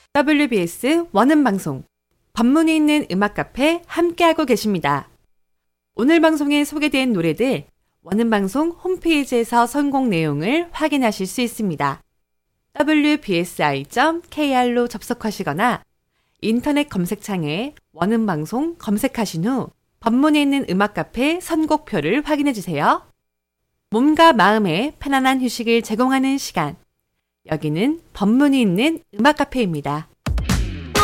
WBS 원음방송, 법문이 있는 음악카페 함께하고 계십니다. 오늘 방송에 소개된 노래들 원음방송 홈페이지에서 선곡 내용을 확인하실 수 있습니다. wbsi.kr로 접속하시거나 인터넷 검색창에 원음방송 검색하신 후 법문이 있는 음악카페 선곡표를 확인해주세요. 몸과 마음에 편안한 휴식을 제공하는 시간, 여기는 법문이 있는 음악카페입니다.